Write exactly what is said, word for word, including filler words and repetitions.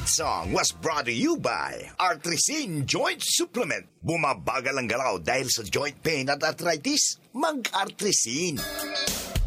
That song was brought to you by Artrisin Joint Supplement. Bumabagal ang galaw dahil sa joint pain at arthritis? Mag-Artrisin.